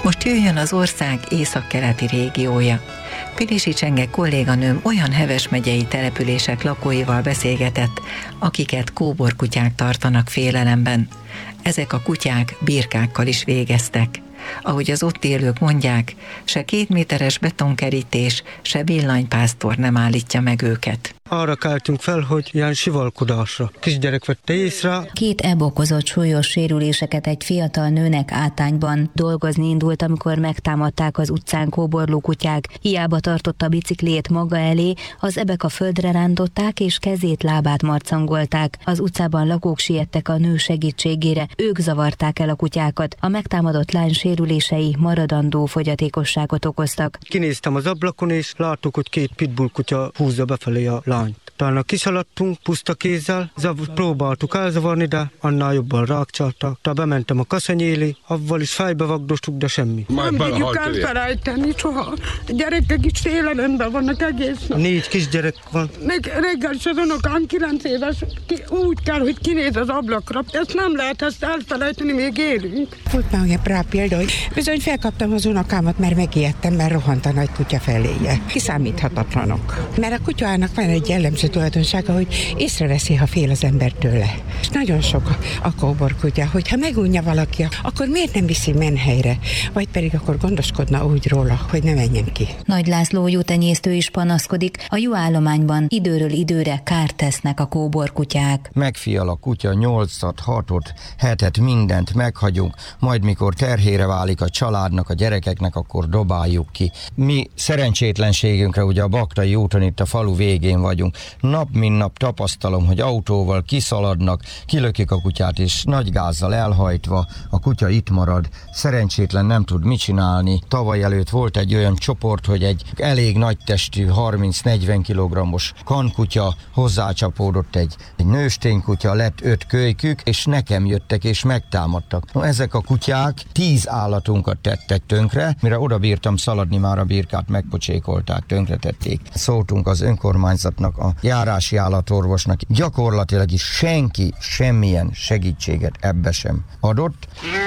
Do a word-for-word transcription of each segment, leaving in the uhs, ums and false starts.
Most jöjjön az ország északkeleti régiója. Pilisi Csenge kolléganőm olyan Heves megyei települések lakóival beszélgetett, akiket kóborkutyák tartanak félelemben. Ezek a kutyák birkákkal is végeztek. Ahogy az ott élők mondják, se két méteres betonkerítés, se villanypásztor nem állítja meg őket. Arra keltünk fel, hogy ilyen sivalkodásra. Kisgyerek vette észre. Két eb okozott súlyos sérüléseket egy fiatal nőnek Átányban. Dolgozni indult, amikor megtámadták az utcán kóborló kutyák. Hiába tartotta a biciklét maga elé, az ebek a földre rántották és kezét, lábát marcangolták. Az utcában lakók siettek a nő segítségére, ők zavarták el a kutyákat. A megtámadott lány sérülései maradandó fogyatékosságot okoztak. Kinéztem az ablakon és láttuk, hogy két pitbull kutya húzza befelé a lányt. Talán kiszaladtunk puszta kézzel, zav- próbáltuk elzavarni, de annál jobban rákcsaltak. Tehát bementem a kaszany élé, avval is fejbe vagdostuk, de semmi. Nem tudjuk elfelejteni soha. A gyerekek is félelemben vannak egész nap. Négy kisgyerek van. Meg reggel is az unokám kilenc éves, ki, úgy kell, hogy kinéz az ablakra. Ezt nem lehet ezt elfelejteni, még élünk. Volt már olyan rá példa, hogy bizony felkaptam az unokámat, mert megijedtem, mert rohant a nagy kutya feléje. Kiszámíthatatlanok. Mert a kutyának van egy jellemző tulajdonsága, hogy észreveszi, ha fél az ember tőle. És nagyon sok a, a kóborkutya, hogyha megunja valaki, akkor miért nem viszi menhelyre? Vagy pedig akkor gondoskodna úgy róla, hogy ne menjen ki. Nagy László juhtenyésztő is panaszkodik, a juhállományban időről időre kárt tesznek a kóborkutyák. Megfial a kutya nyolcat, hatot, hetet, mindent meghagyunk, majd mikor terhére válik a családnak, a gyerekeknek, akkor dobáljuk ki. Mi szerencsétlenségünkre ugye a Baktai úton itt a falu végén vagyunk. Nap mint nap tapasztalom, hogy autóval kiszaladnak, kilökik a kutyát, és nagy gázzal elhajtva a kutya itt marad. Szerencsétlen nem tud mit csinálni. Tavaly előtt volt egy olyan csoport, hogy egy elég nagy testű, harminc-negyven kilogrammos kankutya hozzácsapódott egy, egy nősténykutya, lett öt kölykük, és nekem jöttek és megtámadtak. No, ezek a kutyák tíz állatunkat tettek tönkre, mire oda bírtam szaladni, már a birkát megpocsékolták, tönkretették. Szóltunk az önkormányzatnak, a járási állatorvosnak, gyakorlatilag is senki semmilyen segítséget ebbe sem adott.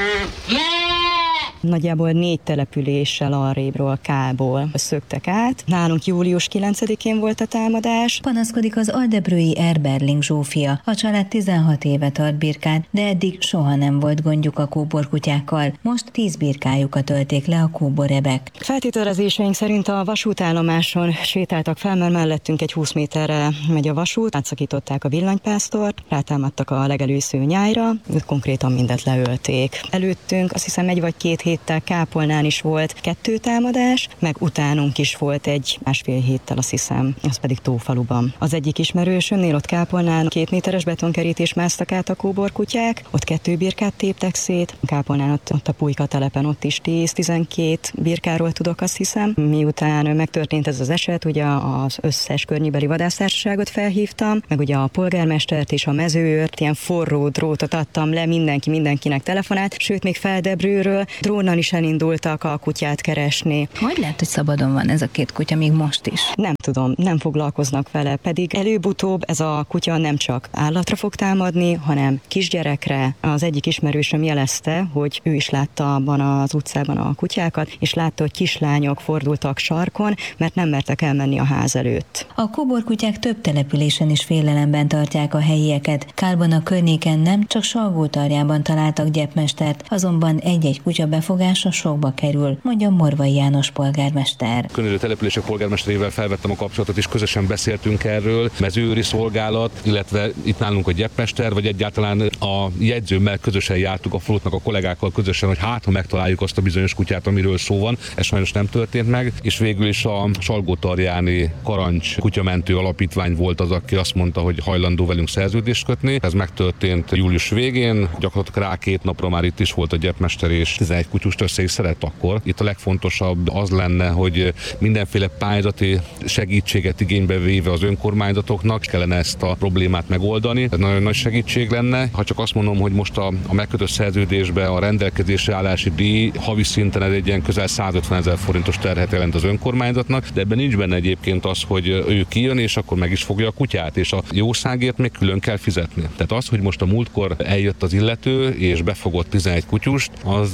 Nagyjából négy településsel arrébről, Kából szöktek át. Nálunk július kilencedikén volt a támadás. Panaszkodik az aldebrői Erberling Zsófia. A család tizenhat éve tart birkát, de eddig soha nem volt gondjuk a kóborkutyákkal. Most tíz birkájukat ölték le a kóborebek. Feltételezéseink szerint a vasútállomáson sétáltak fel, mert mellettünk egy húsz méterre megy a vasút, átszakították a villanypásztort, rátámadtak a legelősző nyájra, konkrétan mindet leölték. Előttünk azt hiszem egy vagy két héttel Kápolnán is volt kettő támadás, meg utánunk is volt egy másfél héttel, azt hiszem, az pedig Tófaluban. Az egyik ismerősömnél ott Kápolnán két méteres betonkerítés másztak át a kóborkutyák, ott kettő birkát téptek szét, Kápolnán ott, ott a Pulyka telepen ott is tíz-tizenkét birkáról tudok, azt hiszem. Miután megtörtént ez az eset, ugye az összes környébeli vadásztársaságot felhívtam, meg ugye a polgármestert és a mezőőrt, ilyen forró drótot adtam le, mindenki mindenkinek telefonált, sőt még Feldebrőről drónnal is elindultak a kutyát keresni. Hogy lehet, hogy szabadon van ez a két kutya még most is? Nem tudom, nem foglalkoznak vele, pedig előbb-utóbb ez a kutya nem csak állatra fog támadni, hanem kisgyerekre. Az egyik ismerősöm jelezte, hogy ő is látta abban az utcában a kutyákat, és látta, hogy kislányok fordultak sarkon, mert nem mertek elmenni a ház előtt. A kóborkutyák több településen is félelemben tartják a helyieket. Kálban a környéken nem, csak Salgótarjában találtak gyepmestert, azonban egy-egy kutya befogása sokba kerül, mondja Morvai János polgármester. Környező települések polgármesterével felvettem a kapcsolatot, és közösen beszéltünk erről, mezőőri szolgálat, illetve itt nálunk a gyepmester, vagy egyáltalán a jegyzőmmel közösen jártuk a falutnak a kollégákkal közösen, hogy hát, ha megtaláljuk azt a bizonyos kutyát, amiről szó van. Ez sajnos nem történt meg, és végül is a Salgótarjáni Karancs kutyamentő alapítvány volt az, aki azt mondta, hogy hajlandó velünk szerződést kötni. Ez megtörtént július végén, gyakorlatilag rá két napra már itt is volt a gyepmester, és tizenegy kutyust össze is szedett akkor. Itt a legfontosabb az lenne, hogy mindenféle pályázati segítséget igénybe véve az önkormányzatoknak kellene ezt a problémát megoldani. Ez nagyon nagy segítség lenne. Ha csak azt mondom, hogy most a, a megkötött szerződésben a rendelkezésre állási díj havi szinten ez egy ilyen közel százötven ezer forintos terhet jelent az önkormányzatnak, de ebben nincs benne egyébként az, hogy ő kijön, és akkor meg is fogja a kutyát, és a jószágért még külön kell fizetni. Tehát az, hogy most a múltkor eljött az illető, és befogott tizenegy kutyust, az nekünk több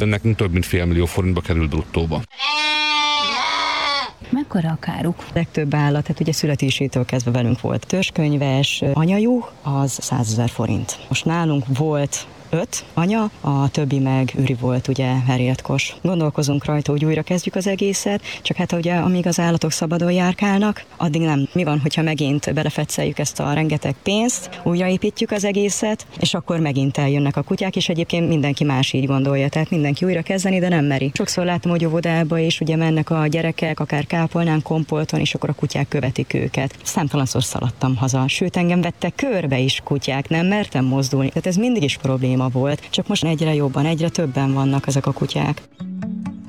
több mint fél millió forintba került bruttóba. Mekkora a káruk? Legtöbb állat, tehát ugye születésétől kezdve velünk volt törzskönyves, anyajuh, az százezer forint. Most nálunk volt öt anya, a többi meg üri volt, ugye herjedkos. Gondolkozunk rajta, hogy újra kezdjük az egészet, csak hát ugye amíg az állatok szabadon járkálnak, addig nem. Mi van, hogyha megint belefetszeljük ezt a rengeteg pénzt, újraépítjük az egészet, és akkor megint eljönnek a kutyák, és egyébként mindenki más így gondolja, tehát mindenki újra kezdeni, de nem meri. Sokszor látom, hogy óvodába is ugye mennek a gyerekek, akár kápolnán, kompolton, és akkor a kutyák követik őket. Számtalanszor szaladtam haza, sőt engem vettek körbe is kutyák, nem mertem mozdulni. Tehát ez mindig is probléma volt, csak most egyre jobban, egyre többen vannak ezek a kutyák.